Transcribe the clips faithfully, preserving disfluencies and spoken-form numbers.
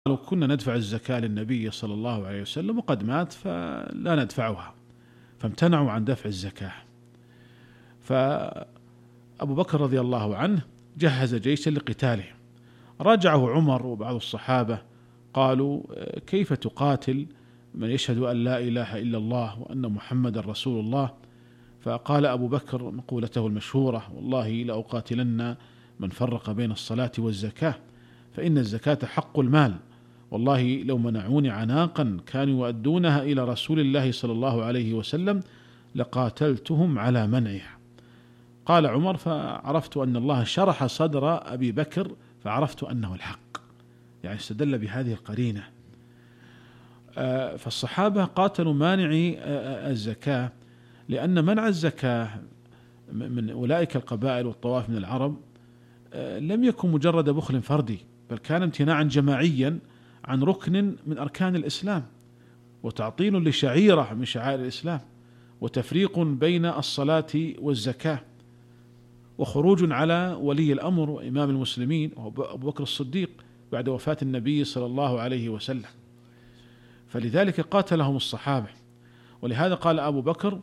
قالوا كنا ندفع الزكاة للنبي صلى الله عليه وسلم وقد مات فلا ندفعها، فامتنعوا عن دفع الزكاة. فأبو بكر رضي الله عنه جهز جيشا لقتاله، راجعه عمر وبعض الصحابة قالوا كيف تقاتل من يشهد أن لا إله إلا الله وأن محمد رسول الله؟ فقال أبو بكر مقولته المشهورة: والله لأقاتلن من فرق بين الصلاة والزكاة، فإن الزكاة حق المال، والله لو منعوني عناقا كانوا يؤدونها إلى رسول الله صلى الله عليه وسلم لقاتلتهم على منعها. قال عمر: فعرفت أن الله شرح صدر أبي بكر فعرفت أنه الحق، يعني استدل بهذه القرينة. فالصحابة قاتلوا مانعي الزكاة لأن منع الزكاة من أولئك القبائل والطوائف من العرب لم يكن مجرد بخل فردي، بل كان امتناعا جماعيا عن ركن من أركان الإسلام، وتعطيل لشعيرة من شعائر الإسلام، وتفريق بين الصلاة والزكاة، وخروج على ولي الأمر وإمام المسلمين أبو بكر الصديق بعد وفاة النبي صلى الله عليه وسلم. فلذلك قاتلهم الصحابة. ولهذا قال أبو بكر: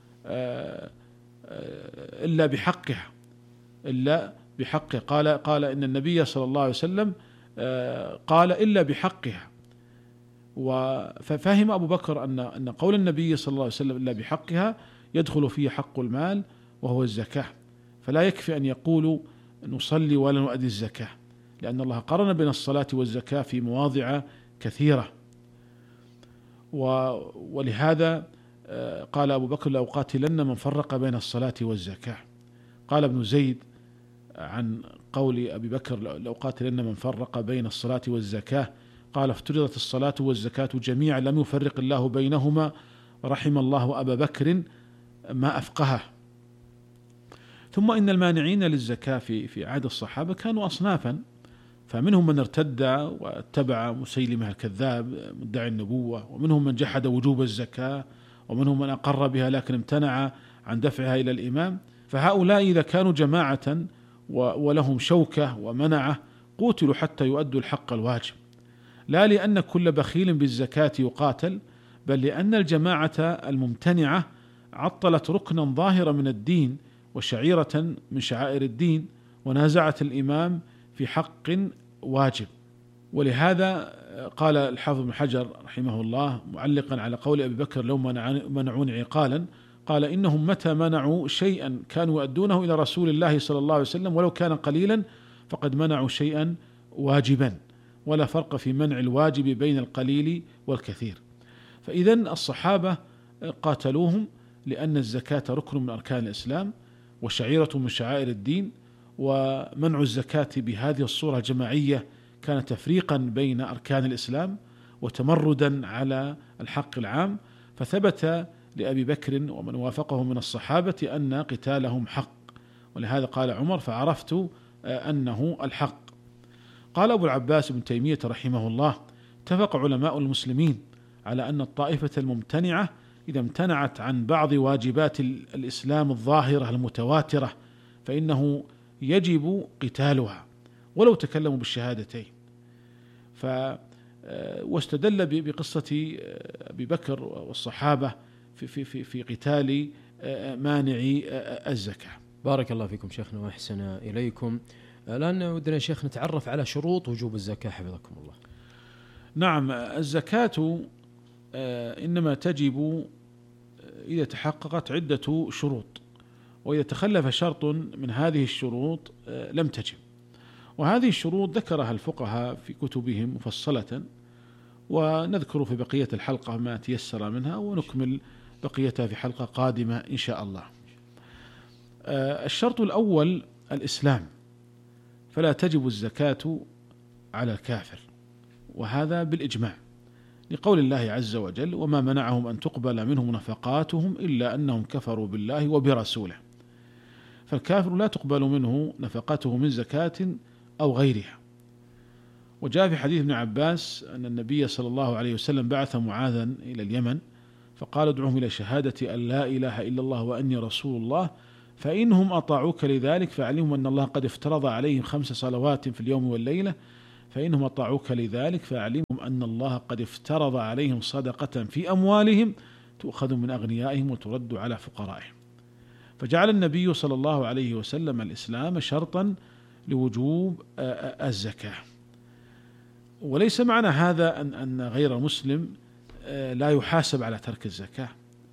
إلا بحقها، إلا بحقه. قال قال إن النبي صلى الله عليه وسلم قال إلا بحقها. ففهم أبو بكر أن أن قول النبي صلى الله عليه وسلم إلا بحقها يدخل فيه حق المال وهو الزكاة، فلا يكفي أن يقولوا نصلي ولا نؤدي الزكاة، لأن الله قرن بين الصلاة والزكاة في مواضع كثيرة. ولهذا قال أبو بكر: لأقاتلن من فرق بين الصلاة والزكاة. قال ابن زيد عن قول أبي بكر: لأقاتلن من فرق بين الصلاة والزكاة، قال: افترضت الصلاة والزكاة جميعا لم يفرق الله بينهما، رحم الله أبا بكر ما أفقهه. ثم إن المانعين للزكاة في في عهد الصحابة كانوا أصنافا، فمنهم من ارتد واتبع مسيلمة الكذاب مدعي النبوة، ومنهم من جحد وجوب الزكاة، ومنهم من أقر بها لكن امتنع عن دفعها إلى الإمام. فهؤلاء إذا كانوا جماعة ولهم شوكة ومنعة قوتلوا حتى يؤدوا الحق الواجب، لا لأن كل بخيل بالزكاة يقاتل، بل لأن الجماعة الممتنعة عطلت ركنا ظاهرا من الدين وشعيرة من شعائر الدين، ونازعت الإمام في حق واجب. ولهذا قال الحافظ بن حجر رحمه الله معلقا على قول أبي بكر: لو منعوني عقالا، قال: إنهم متى منعوا شيئا كانوا يؤدونه إلى رسول الله صلى الله عليه وسلم ولو كان قليلا فقد منعوا شيئا واجبا، ولا فرق في منع الواجب بين القليل والكثير. فإذا الصحابة قاتلوهم لأن الزكاة ركن من أركان الإسلام وشعيرة من شعائر الدين، ومنع الزكاة بهذه الصورة الجماعية كان تفريقا بين أركان الإسلام وتمردا على الحق العام. فثبت لأبي بكر ومن وافقه من الصحابة أن قتالهم حق، ولهذا قال عمر: فعرفت أنه الحق. قال أبو العباس ابن تيمية رحمه الله: اتفق علماء المسلمين على أن الطائفة الممتنعة إذا امتنعت عن بعض واجبات الإسلام الظاهرة المتواترة فإنه يجب قتالها ولو تكلموا بالشهادتين. ف واستدل بقصة أبي بكر والصحابة في في في في قتال مانعي الزكاة. بارك الله فيكم شيخنا وأحسن إليكم. الآن ودنا شيخ نتعرف على شروط وجوب الزكاة حفظكم الله. نعم، الزكاة إنما تجب إذا تحققت عدة شروط، وإذا تخلف شرط من هذه الشروط لم تجب. وهذه الشروط ذكرها الفقهاء في كتبهم مفصلة، ونذكر في بقية الحلقة ما تيسر منها، ونكمل بقيتها في حلقة قادمة إن شاء الله. الشرط الأول الإسلام، فلا تجب الزكاة على الكافر، وهذا بالإجماع، لقول الله عز وجل: وما منعهم أن تقبل منهم نفقاتهم إلا أنهم كفروا بالله وبرسوله. فالكافر لا تقبل منه نفقته من زكاة أو غيرها. وجاء في حديث ابن عباس أن النبي صلى الله عليه وسلم بعث معاذا إلى اليمن فقال: ادعوهم إلى شهادة أن لا إله إلا الله وأني رسول الله، فإنهم أطاعوك لذلك فعلمهم أن الله قد افترض عليهم خمس صلوات في اليوم والليلة، فإنهم أطاعوك لذلك فأعلمهم أن الله قد افترض عليهم صدقة في أموالهم تؤخذ من أغنيائهم وترد على فقرائهم. فجعل النبي صلى الله عليه وسلم الإسلام شرطا لوجوب الزكاة. وليس معنى هذا أن أن غير مسلم لا يحاسب على ترك الزكاة.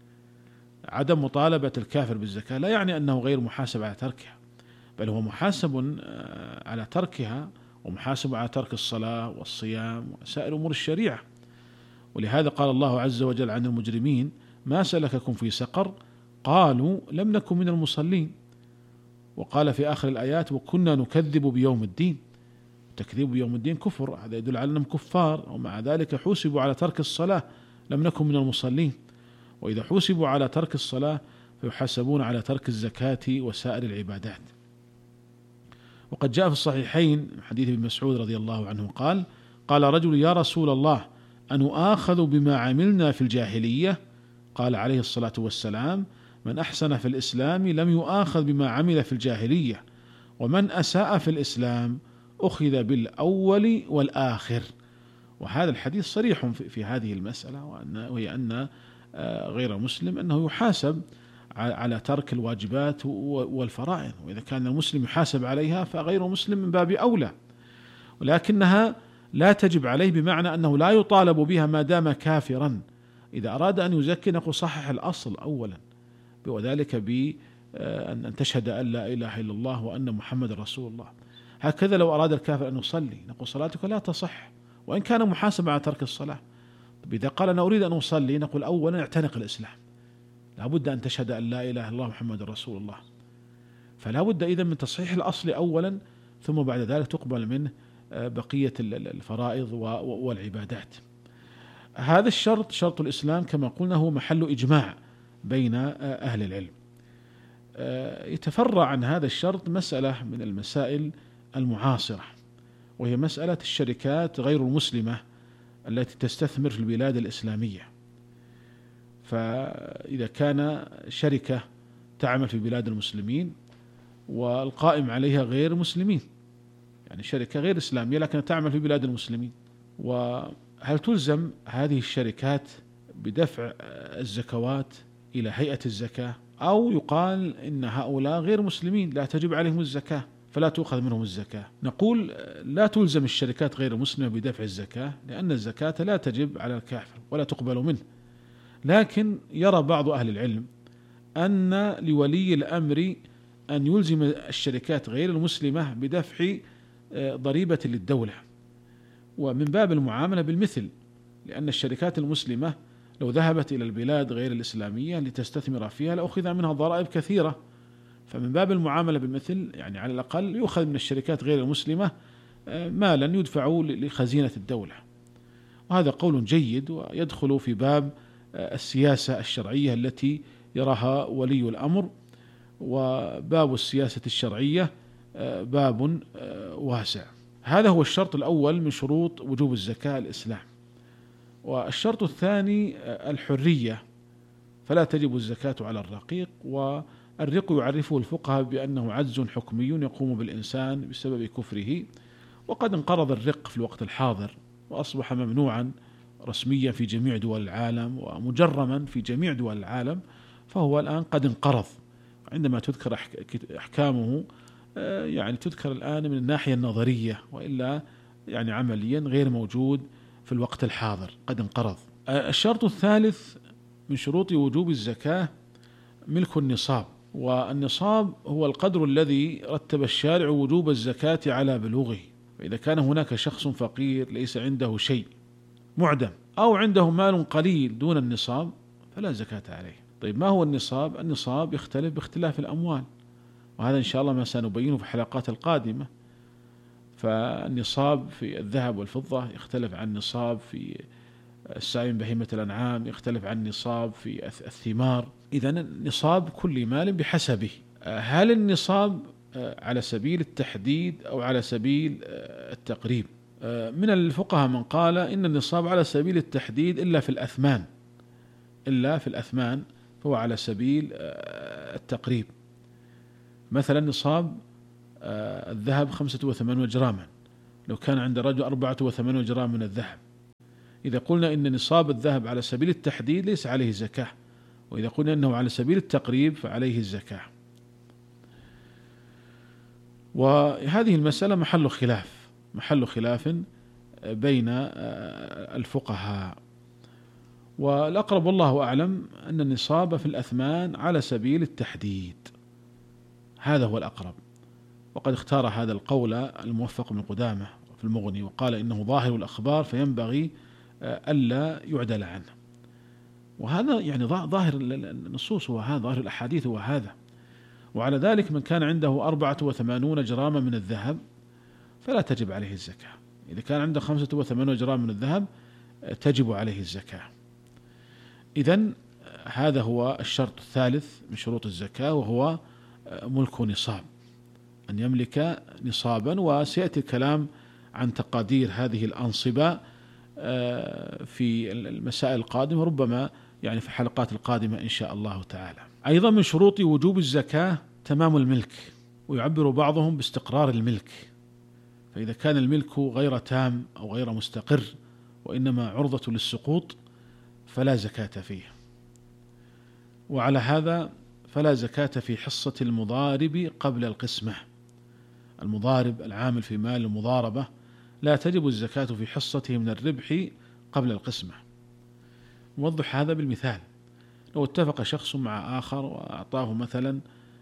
عدم مطالبة الكافر بالزكاة لا يعني أنه غير محاسب على تركها، بل هو محاسب على تركها ومحاسب على ترك الصلاة والصيام وسائر أمور الشريعة. ولهذا قال الله عز وجل عن المجرمين: ما سلككم في سقر؟ قالوا لم نكن من المصلين. وقال في آخر الآيات: وكنا نكذب بيوم الدين. التكذيب بيوم الدين كفر، هذا يدل على أنهم كفار، ومع ذلك حوسبوا على ترك الصلاة، لم نكن من المصلين. وإذا حوسبوا على ترك الصلاة فيحاسبون على ترك الزكاة وسائر العبادات. وقد جاء في الصحيحين حديث ابن مسعود رضي الله عنه قال: قال رجل: يا رسول الله، أنؤاخذ بما عملنا في الجاهلية؟ قال عليه الصلاة والسلام: من أحسن في الإسلام لم يؤاخذ بما عمل في الجاهلية، ومن أساء في الإسلام أخذ بالأول والآخر. وهذا الحديث صريح في هذه المسألة، وهي أن غير مسلم أنه يحاسب على ترك الواجبات والفرائض، وإذا كان المسلم يحاسب عليها فغير مسلم من باب أولى، ولكنها لا تجب عليه بمعنى أنه لا يطالب بها ما دام كافرا. إذا أراد أن يزكي نقول صحح الأصل أولا، وذلك بأن تشهد أن لا إله إلا الله وأن محمد رسول الله. هكذا لو أراد الكافر أن يصلي نقول صلاتك لا تصح وإن كان محاسب على ترك الصلاة. إذا قال أنا أريد أن أصلي نقول أولا اعتنق الإسلام، لا بد أن تشهد أن لا إله إلا الله محمد رسول الله. فلا بد إذن من تصحيح الأصل أولا، ثم بعد ذلك تقبل منه بقية الفرائض والعبادات. هذا الشرط شرط الإسلام كما قلنا هو محل إجماع بين أهل العلم. يتفرع عن هذا الشرط مسألة من المسائل المعاصرة، وهي مسألة الشركات غير المسلمة التي تستثمر في البلاد الإسلامية. فإذا كان شركة تعمل في بلاد المسلمين والقائم عليها غير مسلمين، يعني شركة غير إسلامية لكن تعمل في بلاد المسلمين، وهل تلزم هذه الشركات بدفع الزكوات إلى هيئة الزكاة، أو يقال إن هؤلاء غير مسلمين لا تجب عليهم الزكاة فلا تؤخذ منهم الزكاة؟ نقول لا تلزم الشركات غير المسلمة بدفع الزكاة، لأن الزكاة لا تجب على الكافر ولا تقبل منه. لكن يرى بعض أهل العلم أن لولي الأمر أن يلزم الشركات غير المسلمة بدفع ضريبة للدولة، ومن باب المعاملة بالمثل، لأن الشركات المسلمة لو ذهبت إلى البلاد غير الإسلامية لتستثمر فيها لأخذ منها ضرائب كثيرة، فمن باب المعاملة بالمثل يعني على الأقل يؤخذ من الشركات غير المسلمة مالا يدفع لخزينة الدولة. وهذا قول جيد ويدخل في باب السياسة الشرعية التي يراها ولي الأمر، وباب السياسة الشرعية باب واسع. هذا هو الشرط الأول من شروط وجوب الزكاة الإسلام. والشرط الثاني الحرية، فلا تجب الزكاة على الرقيق، والرق يعرفه الفقهاء بأنه عجز حكمي يقوم بالإنسان بسبب كفره، وقد انقرض الرق في الوقت الحاضر وأصبح ممنوعا رسميا في جميع دول العالم ومجرما في جميع دول العالم، فهو الآن قد انقرض. عندما تذكر أحكامه يعني تذكر الآن من الناحية النظرية، وإلا يعني عمليا غير موجود في الوقت الحاضر، قد انقرض. الشرط الثالث من شروط وجوب الزكاة ملك النصاب، والنصاب هو القدر الذي رتب الشارع وجوب الزكاة على بلوغه. فإذا كان هناك شخص فقير ليس عنده شيء معدم، أو عنده مال قليل دون النصاب فلا زكاة عليه. طيب ما هو النصاب؟ النصاب يختلف باختلاف الأموال، وهذا إن شاء الله ما سنبينه في الحلقات القادمة. فالنصاب في الذهب والفضة يختلف عن النصاب في السائم بهيمة الأنعام، يختلف عن النصاب في الثمار. إذن نصاب كل مال بحسبه. هل النصاب على سبيل التحديد أو على سبيل التقريب؟ من الفقهاء من قال إن النصاب على سبيل التحديد إلا في الأثمان، إلا في الأثمان فهو على سبيل التقريب. مثلا نصاب الذهب خمسة وثمانون جراما، لو كان عند رجل أربعة وثمانون جرام من الذهب، إذا قلنا إن نصاب الذهب على سبيل التحديد ليس عليه زكاة، وإذا قلنا أنه على سبيل التقريب فعليه الزكاة. وهذه المسألة محل خلاف محل خلاف بين الفقهاء، والأقرب والله أعلم أن النصاب في الأثمان على سبيل التحديد، هذا هو الأقرب. وقد اختار هذا القول الموفق من قدامة في المغني، وقال إنه ظاهر الأخبار فينبغي ألا يعدل عنه. وهذا يعني ظاهر النصوص، وهذا ظاهر الأحاديث وهذا. وعلى ذلك من كان عنده أربعة وثمانون جراما من الذهب فلا تجب عليه الزكاة. إذا كان عنده خمسة وثمانون جرام من الذهب تجب عليه الزكاة. إذن هذا هو الشرط الثالث من شروط الزكاة، وهو ملك نصاب، أن يملك نصابا. وسيأتي الكلام عن تقادير هذه الأنصبة في المسائل القادمة، ربما يعني في الحلقات القادمة إن شاء الله تعالى. أيضا من شروط وجوب الزكاة تمام الملك، ويعبر بعضهم باستقرار الملك. فإذا كان الملك غير تام أو غير مستقر وإنما عرضة للسقوط فلا زكاة فيه. وعلى هذا فلا زكاة في حصة المضارب قبل القسمة. المضارب العامل في مال المضاربة لا تجب الزكاة في حصته من الربح قبل القسمة. نوضح هذا بالمثال: لو اتفق شخص مع آخر وأعطاه مثلا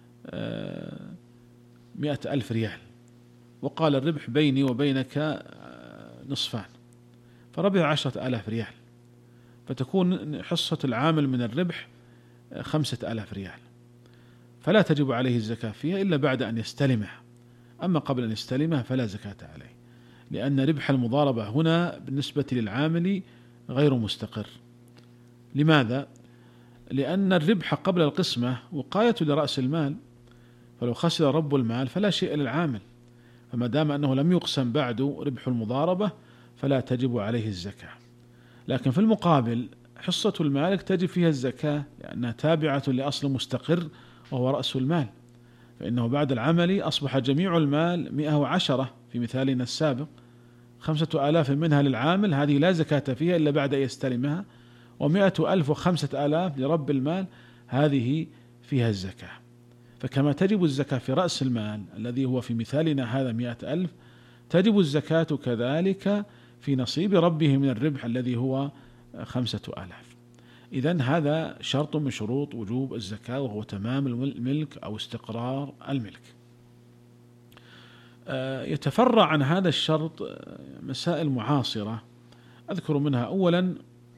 مئة ألف ريال، وقال الربح بيني وبينك نصفان، فربح عشرة آلاف ريال، فتكون حصة العامل من الربح خمسة آلاف ريال، فلا تجب عليه الزكاة فيها إلا بعد أن يستلمها. أما قبل أن يستلمها فلا زكاة عليه، لأن ربح المضاربة هنا بالنسبة للعامل غير مستقر. لماذا؟ لأن الربح قبل القسمة وقاية لرأس المال، فلو خسر رب المال فلا شيء للعامل، فما دام أنه لم يقسم بعد ربح المضاربة فلا تجب عليه الزكاة. لكن في المقابل حصة المالك تجب فيها الزكاة، لأنها تابعة لأصل مستقر وهو رأس المال، فإنه بعد العمل أصبح جميع المال مئة وعشرة في مثالنا السابق، خمسة آلاف منها للعامل، هذه لا زكاة فيها إلا بعد أن يستلمها، ومئة ألف وخمسة آلاف لرب المال، هذه فيها الزكاة. فكما تجب الزكاة في رأس المال الذي هو في مثالنا هذا مئة ألف، تجب الزكاة كذلك في نصيب ربه من الربح الذي هو خمسة آلاف. إذن هذا شرط من شروط وجوب الزكاة، وهو تمام الملك أو استقرار الملك. يتفرع عن هذا الشرط مسائل معاصرة أذكر منها. أولا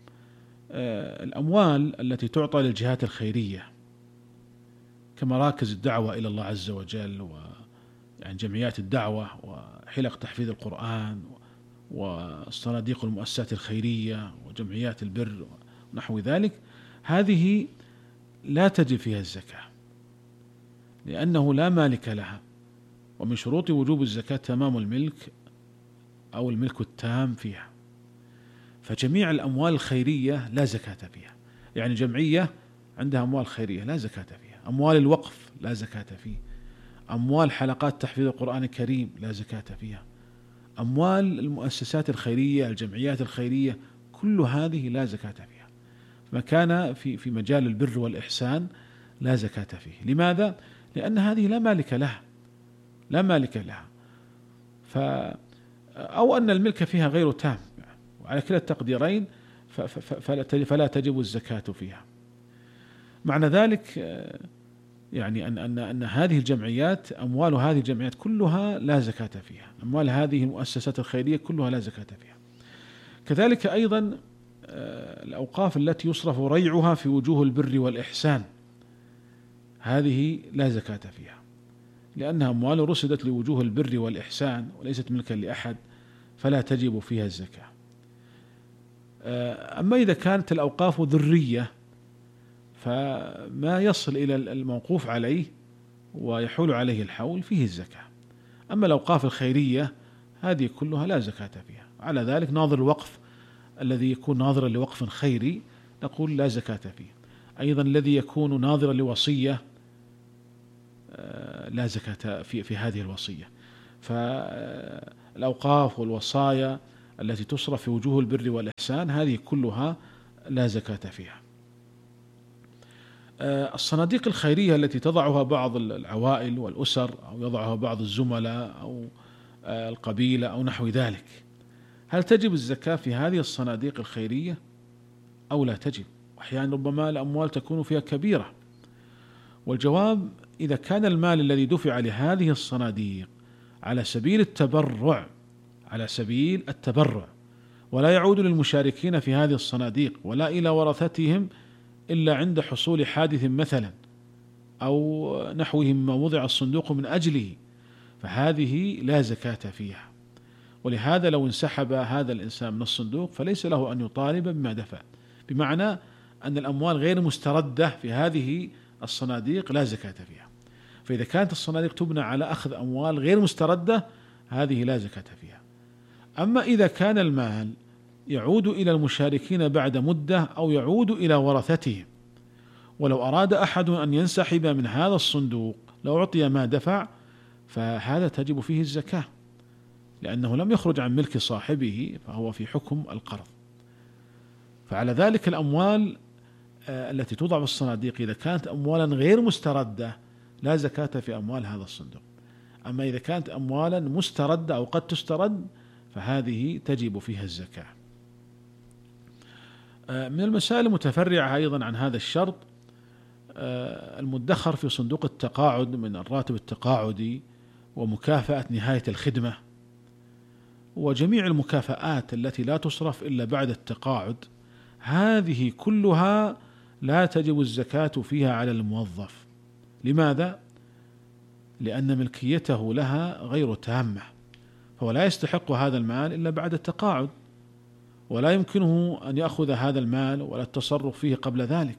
الأموال التي تعطى للجهات الخيرية كمراكز الدعوة إلى الله عز وجل، ويعني جمعيات الدعوة وحلق تحفيظ القرآن والصناديق المؤسسات الخيرية وجمعيات البر ونحو ذلك، هذه لا تجب فيها الزكاة لأنه لا مالك لها. ومن شروط وجوب الزكاة تمام الملك أو الملك التام فيها. فجميع الأموال الخيرية لا زكاة فيها، يعني جمعية عندها أموال خيرية لا زكاة فيها، أموال الوقف لا زكاة فيه، أموال حلقات تحفيظ القرآن الكريم لا زكاة فيها، أموال المؤسسات الخيرية الجمعيات الخيرية كل هذه لا زكاة فيها. ما كان في في مجال البر والإحسان لا زكاة فيه. لماذا؟ لأن هذه لا مالك لها لا مالك لها ف أو أن الملك فيها غير تام، وعلى كلا التقديرين فلا تجب الزكاة فيها. معنى ذلك يعني أن أن أن هذه الجمعيات أموال هذه الجمعيات كلها لا زكاة فيها، أموال هذه المؤسسات الخيرية كلها لا زكاة فيها. كذلك أيضا الأوقاف التي يصرف ريعها في وجوه البر والإحسان، هذه لا زكاة فيها لأنها أموال رصدت لوجوه البر والإحسان وليست ملكا لأحد، فلا تجب فيها الزكاة. أما إذا كانت الأوقاف ذرية فما يصل إلى الموقوف عليه ويحول عليه الحول فيه الزكاة. أما الأوقاف الخيرية هذه كلها لا زكاة فيها. على ذلك ناظر الوقف الذي يكون ناظرا لوقف خيري نقول لا زكاة فيه. أيضا الذي يكون ناظرا لوصية لا زكاة في في هذه الوصية. الأوقاف والوصايا التي تصرف في وجوه البر والإحسان هذه كلها لا زكاة فيها. الصناديق الخيرية التي تضعها بعض العوائل والأسر أو يضعها بعض الزملاء أو القبيلة أو نحو ذلك، هل تجب الزكاة في هذه الصناديق الخيرية أو لا تجب؟ أحيانا ربما الأموال تكون فيها كبيرة، والجواب إذا كان المال الذي دفع لهذه الصناديق على سبيل التبرع على سبيل التبرع ولا يعود للمشاركين في هذه الصناديق ولا إلى ورثتهم إلا عند حصول حادث مثلا أو نحوه مما وضع الصندوق من أجله، فهذه لا زكاة فيها. ولهذا لو انسحب هذا الإنسان من الصندوق فليس له أن يطالب بما دفع، بمعنى أن الأموال غير مستردة في هذه الصناديق لا زكاة فيها. فإذا كانت الصناديق تبنى على أخذ أموال غير مستردة هذه لا زكاة فيها. أما إذا كان المال يعود إلى المشاركين بعد مدة أو يعود إلى ورثتهم، ولو أراد أحد أن ينسحب من هذا الصندوق لو أعطي ما دفع فهذا تجب فيه الزكاة، لأنه لم يخرج عن ملك صاحبه فهو في حكم القرض. فعلى ذلك الأموال التي توضع في الصناديق إذا كانت أموالا غير مستردة لا زكاة في أموال هذا الصندوق. أما إذا كانت أموالا مستردة أو قد تسترد فهذه تجب فيها الزكاة. من المسائل المتفرعة أيضا عن هذا الشرط المدخر في صندوق التقاعد من الراتب التقاعدي ومكافأة نهاية الخدمة، وجميع المكافآت التي لا تصرف إلا بعد التقاعد هذه كلها لا تجب الزكاة فيها على الموظف. لماذا؟ لأن ملكيته لها غير تامة، فهو لا يستحق هذا المال إلا بعد التقاعد، ولا يمكنه أن يأخذ هذا المال ولا التصرف فيه قبل ذلك.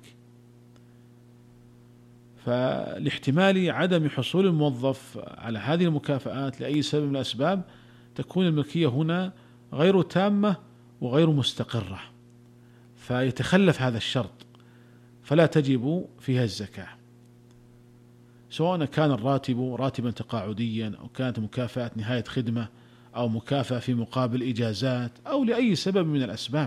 فلاحتمال عدم حصول الموظف على هذه المكافآت لأي سبب من الأسباب تكون الملكية هنا غير تامة وغير مستقرة، فيتخلف هذا الشرط فلا تجب فيها الزكاة، سواء كان الراتب راتبا تقاعديا أو كانت مكافأة نهاية خدمة أو مكافأة في مقابل إجازات أو لأي سبب من الأسباب.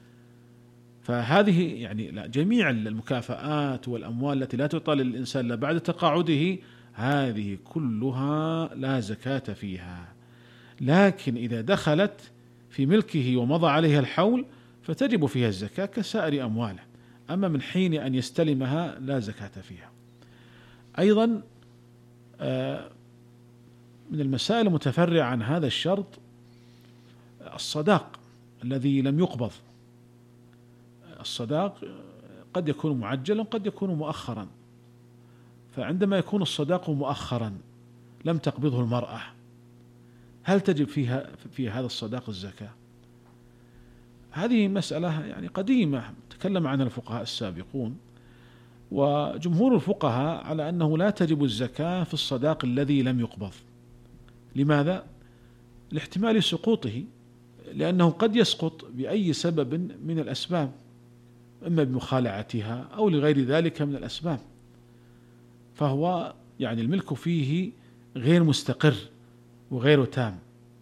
فهذه يعني لا جميع المكافآت والأموال التي لا تعطى للإنسان إلا بعد تقاعده هذه كلها لا زكاة فيها. لكن إذا دخلت في ملكه ومضى عليها الحول فتجب فيها الزكاة كسائر أمواله، أما من حين أن يستلمها لا زكاة فيها. أيضا من المسائل المتفرعة عن هذا الشرط الصداق الذي لم يقبض. الصداق قد يكون معجلا قد يكون مؤخرا، فعندما يكون الصداق مؤخرا لم تقبضه المرأة هل تجب فيها في هذا الصداق الزكاة؟ هذه مسألة يعني قديمة تكلم عنها الفقهاء السابقون، وجمهور الفقهاء على أنه لا تجب الزكاة في الصداق الذي لم يقبض. لماذا؟ لاحتمال سقوطه، لأنه قد يسقط بأي سبب من الأسباب، إما بمخالعتها أو لغير ذلك من الأسباب، فهو يعني الملك فيه غير مستقر وغير تام.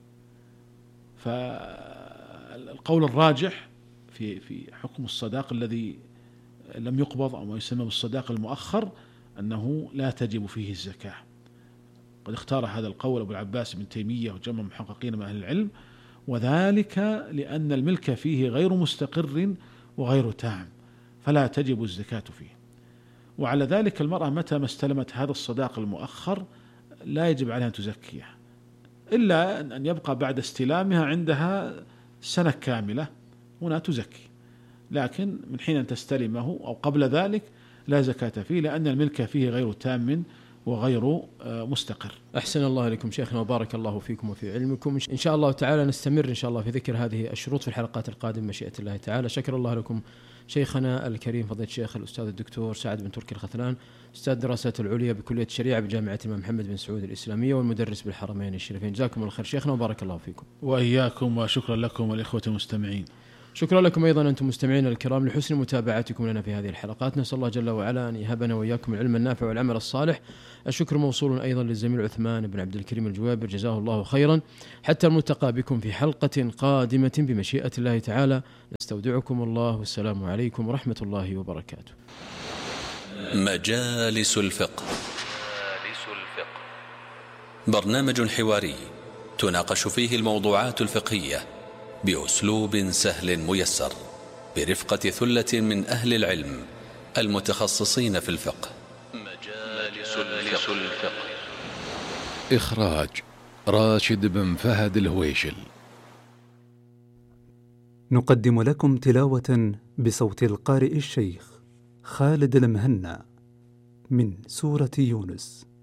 فالقول الراجح في في حكم الصداق الذي لم يقبض أو ما يسمى بالصداق المؤخر أنه لا تجب فيه الزكاة. قد اختار هذا القول أبو العباس بن تيمية وجمع محققين من أهل العلم، وذلك لأن الملك فيه غير مستقر وغير تام فلا تجب الزكاة فيه. وعلى ذلك المرأة متى ما استلمت هذا الصداق المؤخر لا يجب عليها أن تزكيه، إلا أن يبقى بعد استلامها عندها سنة كاملة هنا تزكي، لكن من حين أن تستلمه أو قبل ذلك لا زكاة فيه، لأن الملك فيه غير تام وغير مستقر. أحسن الله لكم شيخنا وبارك الله فيكم وفي علمكم. إن شاء الله تعالى نستمر إن شاء الله في ذكر هذه الشروط في الحلقات القادمة مشيئة الله تعالى. شكر الله لكم شيخنا الكريم فضيلة الشيخ الأستاذ الدكتور سعد بن تركي الخثلان، أستاذ الدراسات العليا بكلية الشريعة بجامعة الإمام محمد بن سعود الإسلامية والمدرس بالحرمين الشريفين. جزاكم الله خير شيخنا وبارك الله فيكم. وإياكم، وشكرا لكم والإخوة المستمعين. شكرا لكم أيضا أنتم مستمعينا الكرام لحسن متابعتكم لنا في هذه الحلقات. نسأل الله جل وعلا أن يهبنا وإياكم العلم النافع والعمل الصالح. الشكر موصول أيضا للزميل عثمان بن عبد الكريم الجوابر، جزاه الله خيرا. حتى الملتقى بكم في حلقة قادمة بمشيئة الله تعالى. نستودعكم الله، والسلام عليكم ورحمة الله وبركاته. مجالس الفقه. برنامج حواري تناقش فيه الموضوعات الفقهية بأسلوب سهل ميسر، برفقة ثلة من أهل العلم المتخصصين في الفقه. مجالس الفقه. إخراج راشد بن فهد الهويشل. نقدم لكم تلاوة بصوت القارئ الشيخ خالد المهنا من سورة يونس.